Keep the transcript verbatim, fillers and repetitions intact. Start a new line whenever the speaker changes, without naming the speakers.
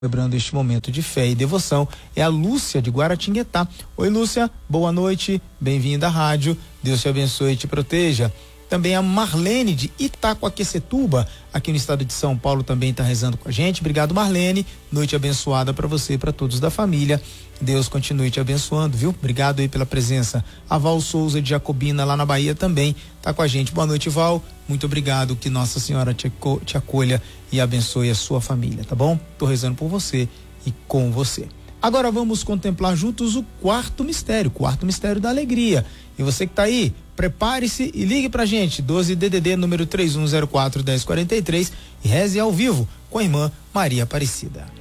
Celebrando este momento de fé e devoção é a Lúcia de Guaratinguetá. Oi, Lúcia, boa noite, bem-vinda à rádio, Deus te abençoe e te proteja. Também a Marlene de Itacoaquecetuba, aqui no estado de São Paulo, também está rezando com a gente. Obrigado, Marlene, noite abençoada para você e para todos da família. Deus continue te abençoando, viu? Obrigado aí pela presença. A Val Souza de Jacobina, lá na Bahia, também está com a gente. Boa noite, Val, muito obrigado, que Nossa Senhora te, te acolha e abençoe a sua família, tá bom? Tô rezando por você e com você. Agora vamos contemplar juntos o quarto mistério, quarto mistério da alegria. E você que tá aí, prepare-se e ligue pra gente, doze D D D número três um zero quatro, dez quarenta e três, e reze ao vivo com a irmã Maria Aparecida.